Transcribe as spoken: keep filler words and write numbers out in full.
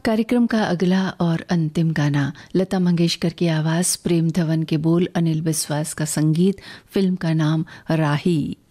कार्यक्रम का अगला और अंतिम गाना लता मंगेशकर की आवाज़, प्रेम धवन के बोल, अनिल विश्वास का संगीत, फिल्म का नाम राही।